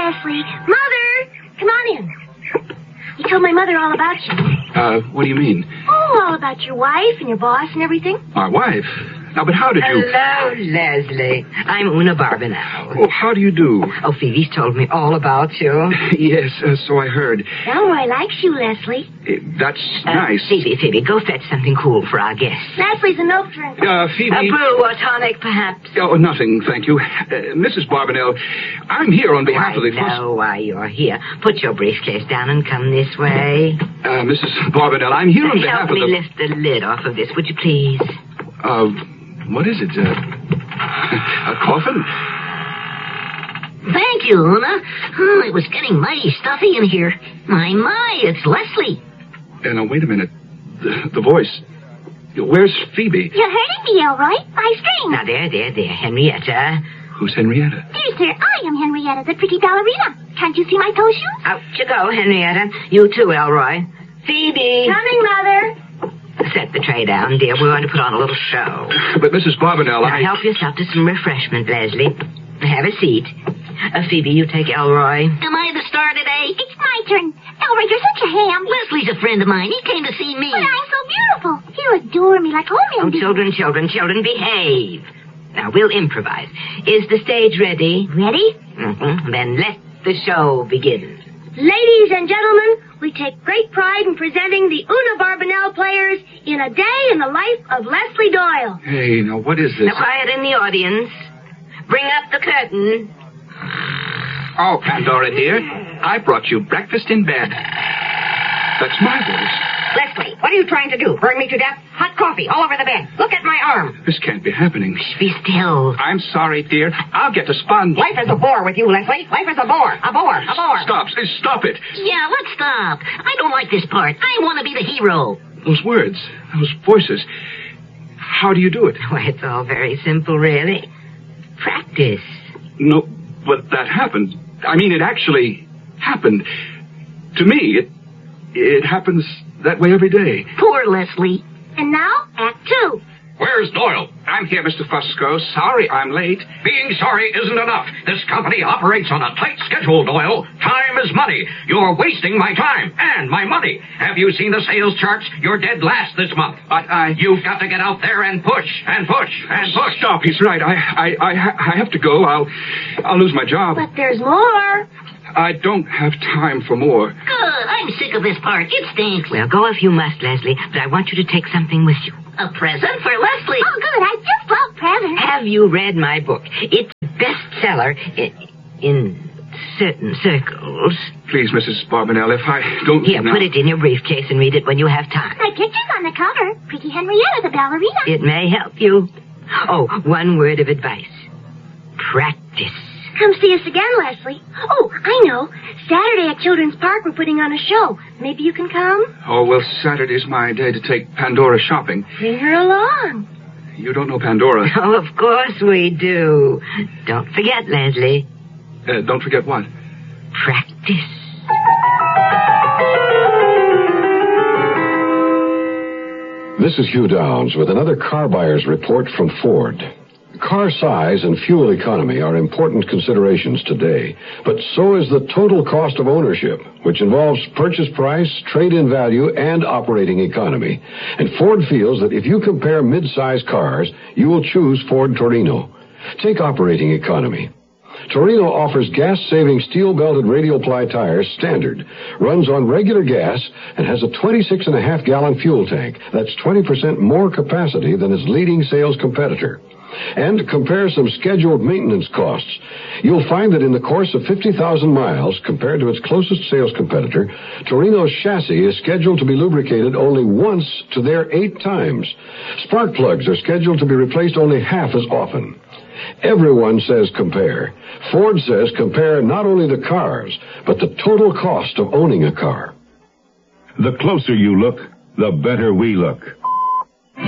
Leslie. Mother! Come on in. You told my mother all about you. What do you mean? Oh, all about your wife and your boss and everything. My wife? Now, but how did you... Hello, Leslie. I'm Una Barbanel. Oh, how do you do? Oh, Phoebe's told me all about you. Yes, so I heard. Elroy likes you, Leslie. That's nice. Phoebe, go fetch something cool for our guests. Leslie's a milk drink. Phoebe... A brew or tonic, perhaps? Oh, nothing, thank you. Mrs. Barbanel, I'm here on behalf of the... I know why you're here. Put your briefcase down and come this way. Mrs. Barbanel, I'm here on behalf of the... Help me lift the lid off of this, would you please? What is it? A coffin? Thank you, Una. It was getting mighty stuffy in here. My, it's Leslie. Now, wait a minute. The voice. Where's Phoebe? You're hurting me, Elroy. My string. Now, there, Henrietta. Who's Henrietta? Dear sir, I am Henrietta, the pretty ballerina. Can't you see my toe shoes? Out you go, Henrietta. You too, Elroy. Phoebe! Coming, Mother. Set the tray down, dear. We're going to put on a little show. But, Mrs. Barbanel, Now, help yourself to some refreshment, Leslie. Have a seat. Phoebe, you take Elroy. Am I the star today? It's my turn. Elroy, you're such a ham. Leslie's a friend of mine. He came to see me. But I'm so beautiful. You adore me like home Oh, children, behave. Now, we'll improvise. Is the stage ready? Ready? Mm-hmm. Then let the show begin. Ladies and gentlemen, we take great pride in presenting the Una Barbanel Players in a day in the life of Leslie Doyle. Hey, now, what is this? Now, quiet in the audience. Bring up the curtain. Oh, Pandora, dear, I brought you breakfast in bed. That's my voice. Leslie, what are you trying to do? Burn me to death? Hot coffee all over the bed. Look at my arm. This can't be happening. Be still. I'm sorry, dear. I'll get to sponge. Life is a bore with you, Leslie. Life is a bore. A bore. Stop it. Yeah, let's stop. I don't like this part. I want to be the hero. Those words, those voices. How do you do it? Why, it's all very simple, really. Practice. No, but that happened. I mean, it actually happened. To me, it happens that way every day. Poor Leslie. And now, Act 2. Where's Doyle? I'm here, Mr. Fusco. Sorry I'm late. Being sorry isn't enough. This company operates on a tight schedule, Doyle. Time is money. You're wasting my time and my money. Have you seen the sales charts? You're dead last this month. You've got to get out there and push and push and push. Stop, he's right. I have to go. I'll lose my job. But there's more. I don't have time for more. Good. I'm sick of this part. It stinks. Well, go if you must, Leslie, but I want you to take something with you. A present for Leslie. Oh, good. I just love presents. Have you read my book? It's a bestseller in certain circles. Please, Mrs. Barbanel, if I don't... Here, put it in your briefcase and read it when you have time. My picture's on the cover. Pretty Henrietta, the ballerina. It may help you. Oh, one word of advice. Practice. Come see us again, Leslie. Oh, I know. Saturday at Children's Park, we're putting on a show. Maybe you can come? Oh, well, Saturday's my day to take Pandora shopping. Bring her along. You don't know Pandora. Oh, of course we do. Don't forget, Leslie. Don't forget what? Practice. This is Hugh Downs with another car buyer's report from Ford. Car size and fuel economy are important considerations today, but so is the total cost of ownership, which involves purchase price, trade-in value, and operating economy. And Ford feels that if you compare mid-size cars, you will choose Ford Torino. Take operating economy. Torino offers gas-saving steel-belted radial ply tires standard, runs on regular gas, and has a 26.5-gallon fuel tank. That's 20% more capacity than its leading sales competitor. And compare some scheduled maintenance costs. You'll find that in the course of 50,000 miles, compared to its closest sales competitor, Torino's chassis is scheduled to be lubricated only once to their 8 times. Spark plugs are scheduled to be replaced only half as often. Everyone says compare. Ford says compare not only the cars, but the total cost of owning a car. The closer you look, the better we look.